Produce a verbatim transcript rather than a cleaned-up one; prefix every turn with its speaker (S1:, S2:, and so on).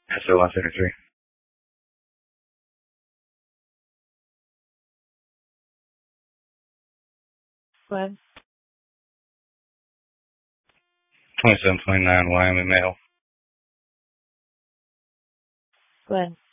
S1: S O one thirty-three.
S2: When?
S1: twenty-seven twenty-nine Wyoming male.
S2: When?